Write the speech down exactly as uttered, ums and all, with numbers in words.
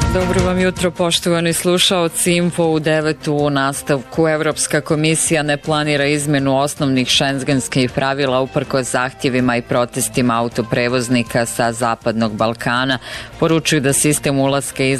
Dobro vam jutro, poštovani slušaoci. Info u devetu u nastavku. Evropska komisija ne planira izmjenu osnovnih šengenskih pravila uprkos zahtjevima i protestima autoprevoznika sa Zapadnog Balkana. Poručuju da sistem ulaska i